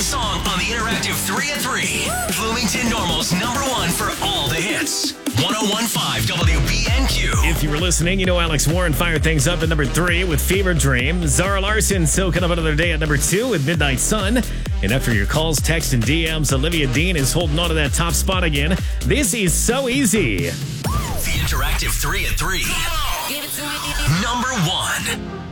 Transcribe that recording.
one song on the Interactive 3 at 3. Bloomington Normal's number one for all the hits. 101.5 WBNQ. If you were listening, you know Alex Warren fired things up at number 3 with Fever Dream. Zara Larson soaking up another day at number 2 with Midnight Sun. And after your calls, texts, and DMs, Olivia Dean is holding on to that top spot again. This is So Easy. The Interactive 3 at 3. Number 1.